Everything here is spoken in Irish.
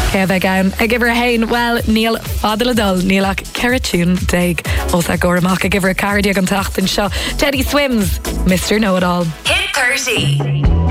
Ceh gan a give her hain well Neil Fadaladol Neilach Keratún Daig os a goramach a give her a cardiac an tacht and show Teddy Swims Mr. Know-It-All. Hit 30.